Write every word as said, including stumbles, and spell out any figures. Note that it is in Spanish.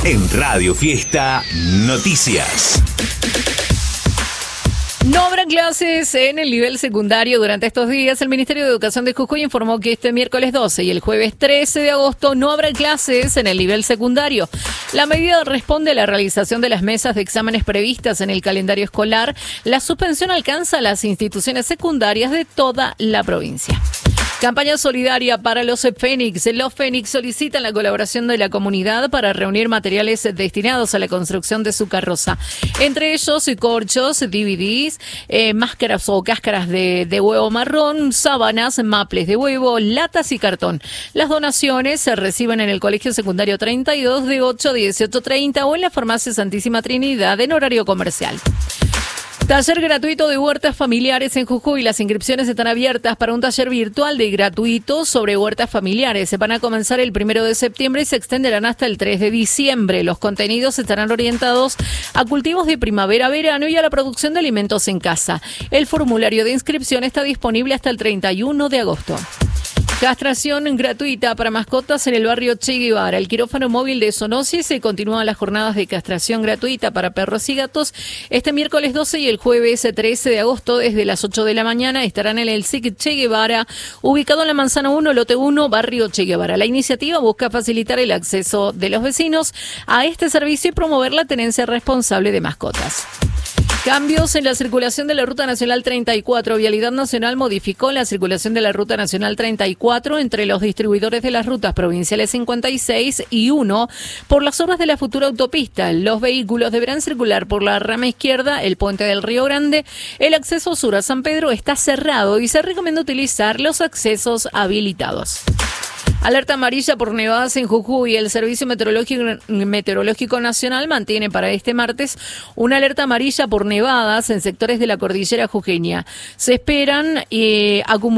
En Radio Fiesta Noticias. No habrá clases en el nivel secundario durante estos días. El Ministerio de Educación de Jujuy informó que este miércoles doce y el jueves trece de agosto no habrá clases en el nivel secundario. La medida responde a la realización de las mesas de exámenes previstas en el calendario escolar. La suspensión alcanza a las instituciones secundarias de toda la provincia. Campaña solidaria para los Fénix. Los Fénix solicitan la colaboración de la comunidad para reunir materiales destinados a la construcción de su carroza. Entre ellos, corchos, D V Ds, eh, máscaras o cáscaras de, de huevo marrón, sábanas, maples de huevo, latas y cartón. Las donaciones se reciben en el Colegio Secundario treinta y dos de ocho a dieciocho treinta o en la Farmacia Santísima Trinidad en horario comercial. Taller gratuito de huertas familiares en Jujuy. Las inscripciones están abiertas para un taller virtual de gratuito sobre huertas familiares. Se van a comenzar el primero de septiembre y se extenderán hasta el tres de diciembre. Los contenidos estarán orientados a cultivos de primavera-verano y a la producción de alimentos en casa. El formulario de inscripción está disponible hasta el treinta y uno de agosto. Castración gratuita para mascotas en el barrio Che Guevara. El quirófano móvil de Sonosi se continúan las jornadas de castración gratuita para perros y gatos. Este miércoles doce y el jueves trece de agosto desde las ocho de la mañana estarán en el S I C Che Guevara, ubicado en la Manzana uno, lote uno, barrio Che Guevara. La iniciativa busca facilitar el acceso de los vecinos a este servicio y promover la tenencia responsable de mascotas. Cambios en la circulación de la Ruta Nacional treinta y cuatro. Vialidad Nacional modificó la circulación de la Ruta Nacional treinta y cuatro entre los distribuidores de las rutas provinciales cincuenta y seis y uno por las obras de la futura autopista. Los vehículos deberán circular por la rama izquierda, el puente del Río Grande. El acceso sur a San Pedro está cerrado y se recomienda utilizar los accesos habilitados. Alerta amarilla por nevadas en Jujuy. El Servicio Meteorológico, Meteorológico Nacional mantiene para este martes una alerta amarilla por nevadas en sectores de la cordillera jujeña. Se esperan eh, acumulaciones